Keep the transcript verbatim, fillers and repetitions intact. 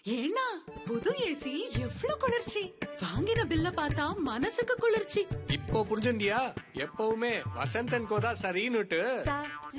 ஏன்னா புது ஏசி எவ்வளவு குளிர்ச்சி! வாங்கின பில்ல பார்த்தா மனசுக்கு குளிர்ச்சி. இப்போ புரிஞ்சுண்டியா? எப்பவுமே வசந்த் அண்ட் கோதா சரின்னுட்டு.